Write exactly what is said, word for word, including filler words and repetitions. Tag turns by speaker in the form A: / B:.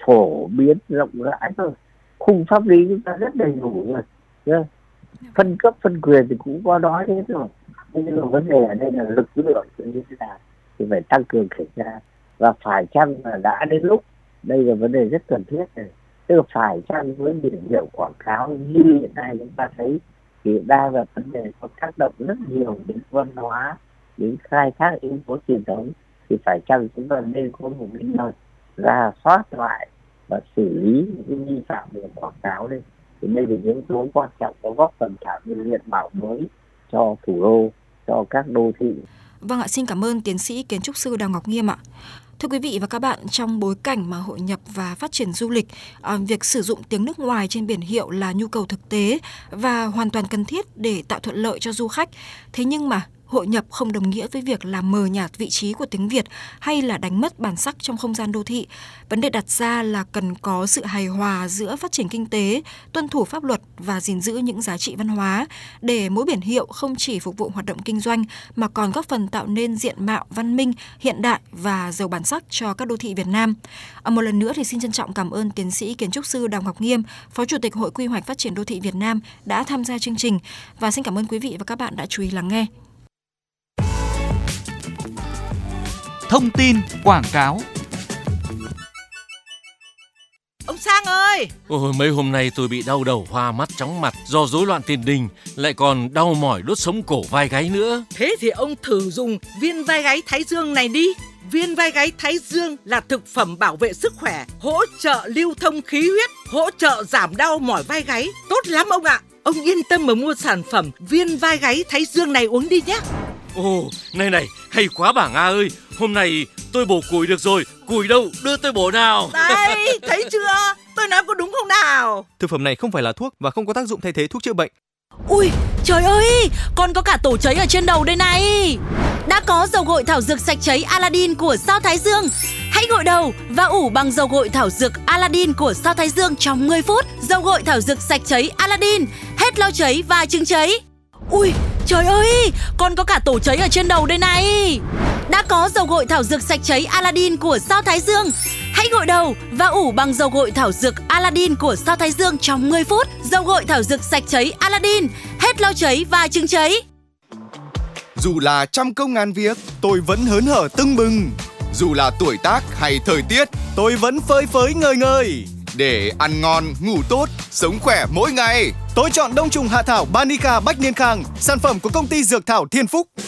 A: phổ biến rộng rãi thôi. Khung pháp lý chúng ta rất đầy đủ rồi. Yeah. Phân cấp phân quyền thì cũng có nói hết rồi. Nhưng mà vấn đề ở đây là lực lượng như thế nào thì phải tăng cường kiểm tra. Và phải chăng là đã đến lúc, đây là vấn đề rất cần thiết này, tức là phải chăng với biển hiệu quảng cáo như hiện nay chúng ta thấy thì đang là vấn đề có tác động rất nhiều đến văn hóa, đến khai thác yếu tố truyền thống, thì phải chăng chúng ta nên có một cái nơi ra soát lại và xử lý những vi phạm về quảng cáo đây. Thì đây là những yếu tố quan trọng có góp phần tạo điều kiện bảo mới cho thủ đô, cho các đô thị.
B: Vâng ạ, xin cảm ơn tiến sĩ kiến trúc sư Đào Ngọc Nghiêm ạ. Thưa quý vị và các bạn, trong bối cảnh mà hội nhập và phát triển du lịch, việc sử dụng tiếng nước ngoài trên biển hiệu là nhu cầu thực tế và hoàn toàn cần thiết để tạo thuận lợi cho du khách. Thế nhưng mà hội nhập không đồng nghĩa với việc làm mờ nhạt vị trí của tiếng Việt hay là đánh mất bản sắc trong không gian đô thị. Vấn đề đặt ra là cần có sự hài hòa giữa phát triển kinh tế, tuân thủ pháp luật và gìn giữ những giá trị văn hóa, để mỗi biển hiệu không chỉ phục vụ hoạt động kinh doanh mà còn góp phần tạo nên diện mạo văn minh, hiện đại và giàu bản sắc cho các đô thị Việt Nam. À, một lần nữa thì xin trân trọng cảm ơn tiến sĩ kiến trúc sư Đào Ngọc Nghiêm, Phó Chủ tịch Hội Quy hoạch Phát triển Đô thị Việt Nam đã tham gia chương trình, và xin cảm ơn quý vị và các bạn đã chú ý lắng nghe.
C: Thông tin quảng cáo.
D: Ông Sang ơi!
E: Ôi, mấy hôm nay tôi bị đau đầu, hoa mắt, chóng mặt do rối loạn tiền đình, lại còn đau mỏi đốt sống cổ vai gáy nữa.
D: Thế thì ông thử dùng viên vai gáy Thái Dương này đi. Viên vai gáy Thái Dương là thực phẩm bảo vệ sức khỏe, hỗ trợ lưu thông khí huyết, hỗ trợ giảm đau mỏi vai gáy. Tốt lắm ông ạ! Ông yên tâm mà mua sản phẩm viên vai gáy Thái Dương này uống đi nhé.
E: Ồ, này này, hay quá bà Nga ơi. Hôm nay tôi bổ củi được rồi. Củi đâu, đưa tôi bổ nào.
D: Đây, thấy chưa? Tôi nói có đúng không nào?
F: Thực phẩm này không phải là thuốc và không có tác dụng thay thế thuốc chữa bệnh.
G: Ui, trời ơi, còn có cả tổ cháy ở trên đầu đây này. Đã có dầu gội thảo dược sạch cháy Aladdin của Sao Thái Dương. Hãy gội đầu và ủ bằng dầu gội thảo dược Aladdin của Sao Thái Dương trong mười phút. Dầu gội thảo dược sạch cháy Aladdin, hết lau cháy và chứng cháy. Ui, trời ơi, còn có cả tổ cháy ở trên đầu đây này. Đã có dầu gội thảo dược sạch cháy Aladdin của Sao Thái Dương. Hãy gội đầu và ủ bằng dầu gội thảo dược Aladdin của Sao Thái Dương trong mười phút. Dầu gội thảo dược sạch cháy Aladdin, hết lau cháy và chứng cháy.
H: Dù là trăm công ngàn việc, tôi vẫn hớn hở tưng bừng. Dù là tuổi tác hay thời tiết, tôi vẫn phơi phới ngời ngời. Để ăn ngon, ngủ tốt, sống khỏe mỗi ngày, tôi chọn đông trùng hạ thảo Banica Bách Niên Khang, sản phẩm của công ty dược thảo Thiên Phúc.